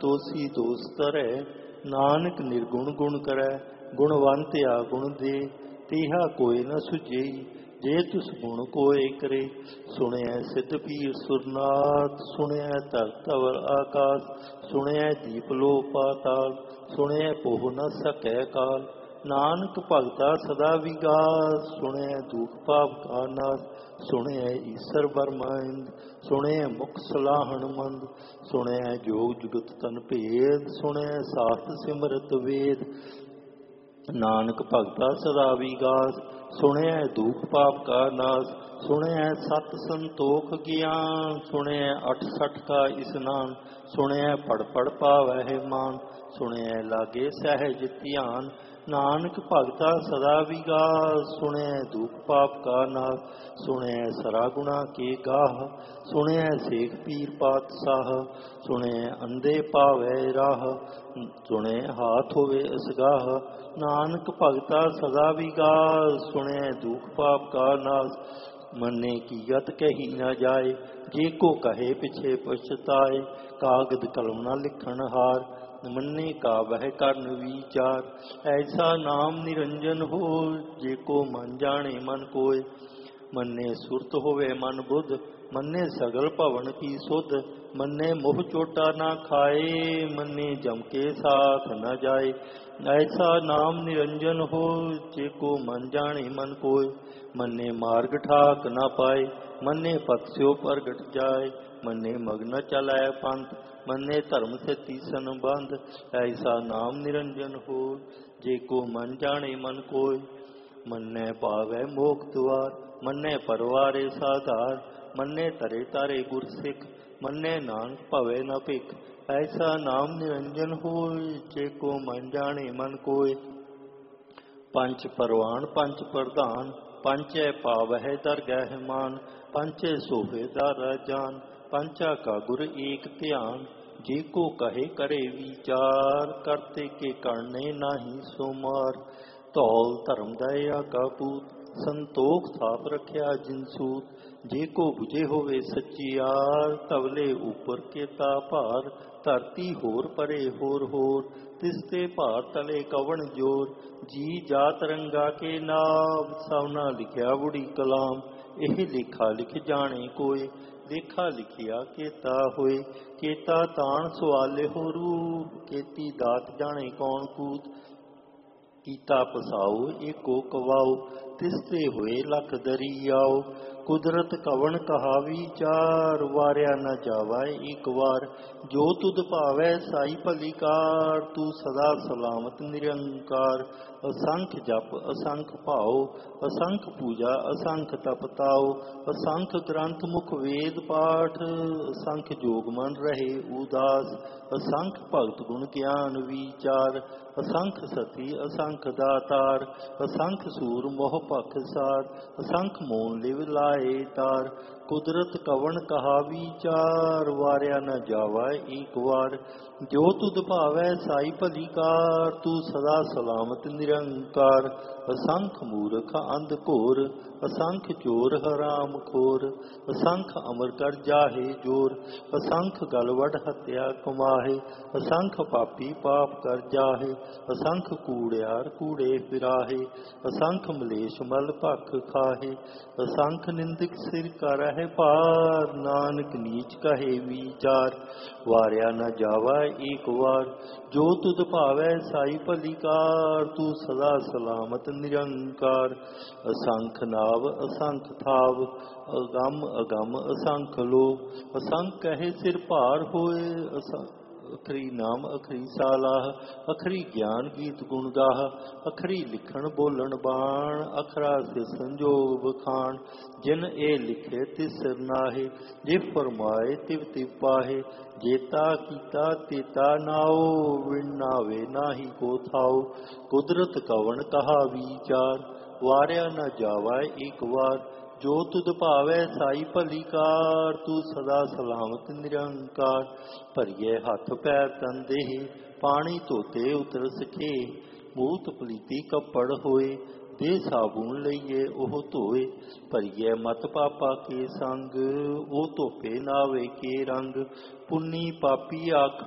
ਤੋਸੀ ਦੋਸ ਧਰੈ। ਨਾਨਕ ਨਿਰਗੁਣ ਗੁਣ ਕਰੈ, ਗੁਣਵੰਤਿਆ ਗੁਣ ਦੇ। ਤੀਹਾ ਕੋਇ ਨ ਸੁਝਈ, ਜੇ ਤਿਸ ਗੁਣ ਕੋਇ ਕਰੇ। ਸੁਣਿਐ ਸਿੱਧ ਪੀਰ ਸੁਰਨਾਥ, ਸੁਣਿਐ ਧਰਤ ਅਵਰ ਆਕਾਸ। ਸੁਣਿਐ ਦੀਪ ਲੋ ਪਾਤਾਲ, ਸੁਣਿਐ ਪੋਹ ਨ ਸਕੈ ਕਾਲ। ਨਾਨਕ ਭਗਤਾ ਸਦਾ ਵਿਗਾਸ, ਸੁਣਿਐ ਦੁਖ ਪਾਪ ਕਾ ਨਾਸ। ਸੁਣਿਐ ਈਸਰ ਬਰਮਾਇੰਦ, ਸੁਣਿਐ ਮੁਖ ਸਲਾਹਣ ਮੰਦ। ਸੁਣਿਐ ਜੋਗ ਜੁਗਤ ਤਨ ਭੇਦ, ਸੁਣਿਐ ਸਾਸਤ ਸਿਮਰਤ ਵੇਦ। ਨਾਨਕ ਭਗਤਾ ਸਦਾ ਵਿਗਾਸ, ਸੁਣਿਐ ਦੁਖ ਪਾਪ ਕਾ ਨਾਸ। ਸੁਣਿਐ ਸਤ ਸੰਤੋਖ ਗਿਆਨ, ਸੁਣਿਐ 68 ਕਾ ਇਸਨਾਨ। ਸੁਣਿਐ ਪੜ ਪੜ ਪਾਵਹਿ ਮਾਨ, ਸੁਣਿਐ ਲਾਗੇ ਸਹਿਜ ਧਿਆਨ। ਨਾਨਕ ਭਗਤਾ ਸਦਾ ਵਿਗਾਸ, ਸੁਣਿਐ ਦੁਖ ਪਾਪ ਕਾ ਨਾਸ। ਸੁਣਿਐ ਸਰਾ ਗੁਣਾ ਕੇ ਗਾਹ, ਸੁਣਿਐ ਸੇਖ ਪੀਰ ਪਾਤਸ਼ਾਹ। ਸੁਣਿਐ ਅੰਧੇ ਪਾਵੈ ਰਾਹ, ਸੁਣਿਐ ਹਾਥ ਹੋਵੇ ਅਸਗਾਹ। ਨਾਨਕ ਭਗਤਾ ਸਦਾ ਵਿਗਾਸ, ਸੁਣਿਐ ਦੁਖ ਪਾਪ ਕਾ ਨਾਸ। ਮੰਨੇ ਕੀ ਗਤ ਕਹੀ ਨਾ ਜਾਏ, ਜੇ ਕੋ ਕਹੇ ਪਿਛੇ ਪਛਤਾਏ। ਕਾਗਦ ਕਲਮ ਨਾ ਲਿਖਣ ਹਾਰ, ਮੰਨੇ ਕਾ ਬਹਿ ਕਰਨ ਵਿਚਾਰ। ਐਸਾ ਨਾਮ ਨਿਰੰਜਨ ਹੋ, ਜੇ ਕੋ ਮਨ ਜਾਣੇ ਮਨ ਕੋਇ। ਮੰਨੇ ਸੁਰਤ ਹੋਵੇ ਮਨ ਬੁੱਧ, ਮੰਨੇ ਸਗਲ ਭਵਨ ਕੀ ਸੁਧ। ਮੰਨੇ ਮੋਹ ਚੋਟਾ ਨਾ ਖਾਏ, ਮੰਨੇ ਜਮ ਕੇ ਸਾਥ ਨ ਜਾਏ। ਐਸਾ ਨਾਮ ਨਿਰੰਜਨ ਹੋ, ਜੇ ਕੋ ਮਨ ਜਾਣੇ ਮਨ ਕੋਇ। ਮੰਨੇ ਮਾਰਗ ਠਾਕ ਨਾ ਪਾਏ, ਮੰਨੇ ਪਤ ਸਿਓ ਪ੍ਰਗਟ ਜਾਏ। ਮੰਨੇ ਮਗਨ ਚਲੈ ਪੰਥ, ਮੰਨੇ ਧਰਮ ਸੇ ਤੀਸਨ ਬੰਧ। ਐਸਾ ਨਾਮ ਨਿਰੰਜਨ ਹੋ, ਜੇ ਕੋ ਮਨ ਜਾਣੇ ਮਨ ਕੋਇ। ਮੰਨੇ ਪਾਵੈ ਮੋਖ ਦੁਆਰ, ਮੰਨੇ ਪਰਵਾਰੇ ਸਾਧਾਰ। ਮੰਨੇ ਤਰੇ ਤਾਰੇ ਗੁਰ ਸਿੱਖ, ਮੰਨੇ ਨਾਨਕ ਭਵੈ ਨ ਭਿਖ। ਐਸਾ ਨਾਮ ਨਿਰੰਜਨ ਹੋਇ, ਜੇ ਕੋ ਮਨ ਜਾਣੇ ਮਨ ਕੋਇ। ਪੰਚ ਪਰਵਾਨ ਪੰਚ ਪ੍ਰਧਾਨ, ਪੰਚੈ ਪਾਵਹਿ ਦਰਗਹਿ ਮਾਨ। ਪੰਚੇ ਸੋਹੇ ਦਾਰਾ ਜਾਨ, ਪੰਚਾ ਕਾ ਗੁਰ ਏਕ ਧਿਆਨ। ਜੇ ਕੋ ਕਹੇ ਕਰੇ ਵਿਚਾਰ, ਕਰਤੇ ਕੇ ਕਰਨੇ ਨਾਹੀ ਸੋ ਮਾਰ। ਧੌਲ ਧਰਮ ਦਇਆ ਕਾ ਪੂਤ, ਸੰਤੋਖ ਥਾਪ ਰਖਿਆ ਜਿਨ ਸੂਤ। ਜੇ ਕੋ ਬੁਝੇ ਹੋਵੇ ਸੱਚਿਆਰ, ਤਵਲੇ ਉਪਰ ਕੇਤਾ ਭਾਰ। ਧਰਤੀ ਹੋਰ ਪਰੇ ਹੋਰ ਹੋਰ, ਤਿਸ ਤੇ ਭਾਰ ਤਲੇ ਕਵਣ ਜੋਰ। ਜੀ ਜਾਤ ਰੰਗਾ ਕੇ ਨਾਮ, ਸਭਨਾ ਲਿਖਿਆ ਬੁੜੀ ਕਲਾਮ। ਇਹ ਲੇਖਾ ਲਿਖ ਜਾਣੇ ਕੋਇ, ਲੇਖਾ ਲਿਖਿਆ ਕੇਤਾ ਹੋਏ। ਕੇਤਾ ਤਾਣ ਸਵਾਲੇ ਹੋ ਰੂਪ, ਕੇਤੀ ਦਾਤ ਜਾਣੇ ਕੌਣ ਕੂਤ। ਕੀਤਾ ਪਸਾਉ ਏਕੋ ਕਵਾਉ, ਤਿਸ ਤੇ ਹੋਏ ਲਖ ਦਰਿਆਉ। ਕੁਦਰਤ ਕਵਣ ਕਹਾ ਵਿਚਾਰ, ਵਾਰਿਆ ਨ ਜਾਵੈ ਏਕ ਵਾਰ। ਜੋ ਤੁਧ ਭਾਵੈ ਸਾਈ ਭਲੀ ਕਾਰ, ਤੂੰ ਸਦਾ ਸਲਾਮਤ ਨਿਰੰਕਾਰ। ਅਸੰਖ ਜਪ ਅਸੰਖ ਭਾਉ, ਅਸੰਖ ਪੂਜਾ ਅਸੰਖ ਤਪ ਤਾਉ। ਅਸੰਖ ਗ੍ਰੰਥ ਮੁਖ ਵੇਦ ਪਾਠ, ਅਸੰਖ ਜੋਗ ਮਨ ਰਹੇ ਉਦਾਸ। ਅਸੰਖ ਭਗਤ ਗੁਣ ਗਿਆਨ ਵਿਚਾਰ, ਅਸੰਖ ਸਤੀ ਅਸੰਖ ਦਾਤਾਰ। ਅਸੰਖ ਸੂਰ ਮੋਹ ਭਖ ਸਾਰ, ਅਸੰਖ ਮੋਨ ਲਿਵ ਲਾਏ ਤਾਰ। ਕੁਦਰਤ ਕਵਣ ਕਹਾ ਵਿਚਾਰ, ਵਾਰਿਆ ਨ ਜਾਵੈ ਏਕ ਵਾਰ। ਜੋ ਤੁਧ ਭਾਵੈ ਸਾਈ ਭਲੀ ਕਾਰ, ਤੂੰ ਸਦਾ ਸਲਾਮਤ ਨਿਰੰਕਾਰ। ਅਸੰਖ ਮੂਰਖ ਅੰਧ ਘੋਰ, ਅਸੰਖ ਚੋਰ ਹਰਾਮ ਖੋਰ। ਅਸੰਖ ਅਮਰ ਕਰ ਜਾਹੇ ਜੋਰ, ਅਸੰਖ ਗਲ ਵਡ ਹਤਿਆ ਕਮਾਹੇ। ਅਸੰਖ ਪਾਪੀ ਪਾਪ ਕਰ ਜਾਹੇ, ਅਸੰਖ ਕੂੜਿਆਰ ਕੂੜੇ ਫਿਰਾਹੇ। ਅਸੰਖ ਮਲੇਸ਼ ਮਲ ਭਖ ਖਾਹੇ, ਅਸੰਖ ਨਿੰਦਕ ਸਿਰ ਕਰਹਿ ਭਾਰ। ਨਾਨਕ ਨੀਚ ਕਹੇ ਵਿਚਾਰ, ਵਾਰਿਆ ਨ ਜਾਵੈ ਏਕ ਵਾਰ। ਜੋ ਤੁਧ ਭਾਵੈ ਸਾਈ ਭਲੀ ਕਾਰ, ਤੂੰ ਸਦਾ ਸਲਾਮਤ ਨਿਰੰਕਾਰ। ਅਸੰਖ ਨਾਵ ਅਸੰਖ ਥਾਵ, ਅਗੰਮ ਅਗੰਮ ਅਸੰਖ ਲੋ। ਅਸੰਖ ਕਹੇ ਸਿਰ ਭਾਰ ਹੋਏ, ਅਖਰੀ ਨਾਮ ਅਖਰੀ ਸਾਲਾਹ। ਅਖਰੀ ਗਿਆਨ ਗੀਤ ਗੁਣ ਗਾਹ, ਅਖਰੀ ਲਿਖਣ ਬੋਲਣ ਬਾਣ। ਅਖਰਾ ਸੇ ਸੰਜੋਗ ਬਖਾਣ, ਜਿਨ ਇਹ ਲਿਖੇ ਤਿਸ ਸਿਰ ਨਾਹੇ। ਜੇ ਫਰਮਾਏ ਤਿਵ ਤਿਵ ਪਾਹੇ, ਜੇਤਾ ਕੀਤਾ ਤੇਤਾ ਨਾਉ। ਵਿਣ ਨਾਵੇ ਨਾਹੀ ਕੋ ਥਾਉ, ਕੁਦਰਤ ਕਵਣ ਕਹਾ ਵਿਚਾਰ। ਵਾਰਿਆ ਨ ਜਾਵੈ ਏਕ ਵਾਰ। ਜੋ ਤੁਧ ਭਾਵੈ ਸਾਈ ਭਲੀ ਕਾਰ, ਤੂੰ ਸਦਾ ਸਲਾਮਤ ਨਿਰੰਕਾਰ। ਭਰੀਏ ਹੱਥ ਪੈਰ ਤਨ ਦੇਹ, ਪਾਣੀ ਧੋਤੇ ਉਤਰ ਸਖੇ। ਮੂਤ ਪਲੀਤੀ ਕੱਪੜ ਹੋਏ, ਦੇ ਸਾਬੂਨ ਲਈਏ ਉਹ ਧੋਏ। ਭਰੀਏ ਮਤ ਪਾਪਾ ਕੇ ਸੰਗ, ਉਹ ਧੋਪੇ ਨਾਵੇ ਕੇ ਰੰਗ। ਪੁੰਨੀ ਪਾਪੀ ਆਖ